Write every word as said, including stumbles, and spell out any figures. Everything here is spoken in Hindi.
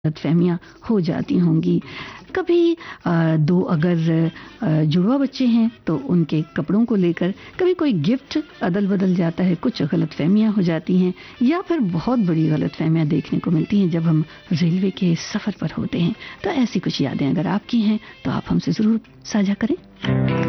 गलतफहमियाँ हो जाती होंगी। कभी अ, दो अगर अ, जुड़वा बच्चे हैं तो उनके कपड़ों को लेकर कभी कोई गिफ्ट अदल-बदल जाता है, कुछ गलतफहमियाँ हो जाती हैं या फिर बहुत बड़ी गलतफहमियाँ देखने को मिलती हैं जब हम रेलवे के सफ़र पर होते हैं। तो ऐसी कुछ यादें अगर आपकी हैं तो आप हमसे ज़रूर साझा करें।